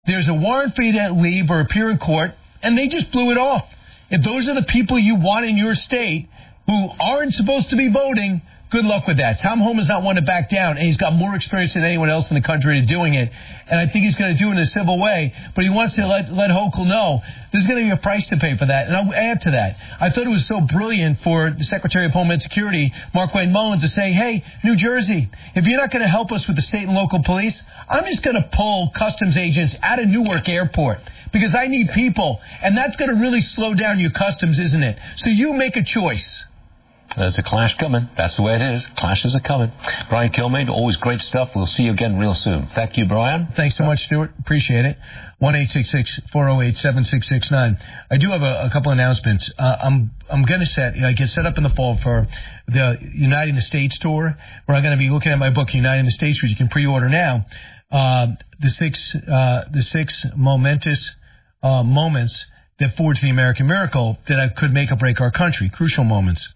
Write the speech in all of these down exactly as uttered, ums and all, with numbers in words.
There's a warrant for you to leave or appear in court, and they just blew it off. If those are the people you want in your state who aren't supposed to be voting, good luck with that. Tom Homan has not one to back down, and he's got more experience than anyone else in the country in doing it. And I think he's going to do it in a civil way. But he wants to let, let Hochul know there's going to be a price to pay for that. And I'll add to that. I thought it was so brilliant for the Secretary of Homeland Security, Markwayne Mullins, to say, hey, New Jersey, if you're not going to help us with the state and local police, I'm just going to pull customs agents out of Newark Airport because I need people. And that's going to really slow down your customs, isn't it? So you make a choice. There's a clash coming. That's the way it is. Clashes are coming. Brian Kilmeade, always great stuff. We'll see you again real soon. Thank you, Brian. Thanks so much, Stuart. Appreciate it. one eight six six, four oh eight, seven six six nine. I do have a, a couple announcements. Uh, I'm I'm going to set, I get set up in the fall for the Uniting the States tour, where I'm going to be looking at my book, Uniting the States, which you can pre-order now. Uh, the six uh, the six momentous uh, moments that forged the American miracle that I could make or break our country, crucial moments.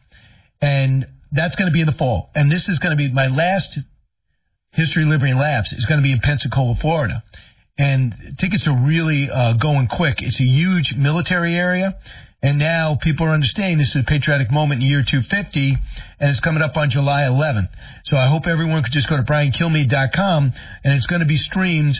And that's going to be in the fall. And this is going to be my last History, Liberty, and Laughs. It's going to be in Pensacola, Florida. And tickets are really uh, going quick. It's a huge military area. And now people are understanding this is a patriotic moment in year two fifty. And it's coming up on July eleventh. So I hope everyone could just go to brian kilmeade dot com. And it's going to be streamed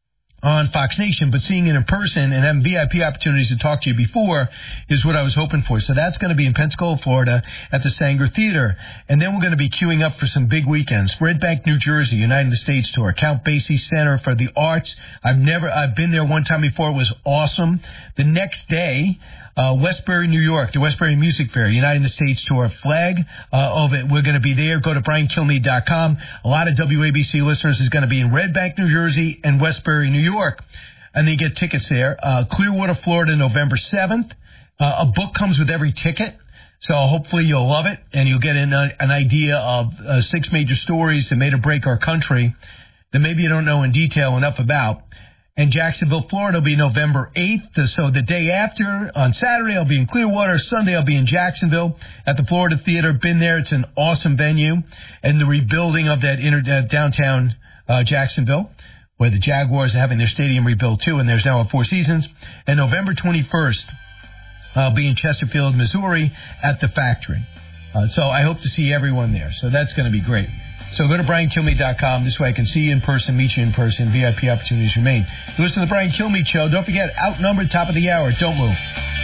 on Fox Nation, but seeing it in person and having V I P opportunities to talk to you before is what I was hoping for. So that's going to be in Pensacola, Florida at the Sanger Theater. And then we're going to be queuing up for some big weekends. Red Bank, New Jersey, United the States Tour. Count Basie Center for the Arts. I've never, I've been there one time before. It was awesome. The next day, Uh, Westbury, New York, the Westbury Music Fair, United States Tour flag uh, of it. We're going to be there. Go to brian kilmeade dot com. A lot of W A B C listeners is going to be in Red Bank, New Jersey, and Westbury, New York. And they get tickets there. Uh, Clearwater, Florida, November seventh. Uh, a book comes with every ticket. So hopefully you'll love it, and you'll get an, uh, an idea of uh, six major stories that made or break our country that maybe you don't know in detail enough about. And Jacksonville, Florida will be November eighth. So the day after, on Saturday, I'll be in Clearwater. Sunday, I'll be in Jacksonville at the Florida Theater. Been there. It's an awesome venue. And the rebuilding of that inner, uh, downtown uh, Jacksonville, where the Jaguars are having their stadium rebuilt too, and there's now a Four Seasons. And November twenty-first, I'll be in Chesterfield, Missouri at the Factory. Uh, so I hope to see everyone there. So that's going to be great. So go to brian kilmeade dot com. This way I can see you in person, meet you in person. V I P opportunities remain. You listen to the Brian Kilmeade Show. Don't forget, outnumbered, top of the hour. Don't move.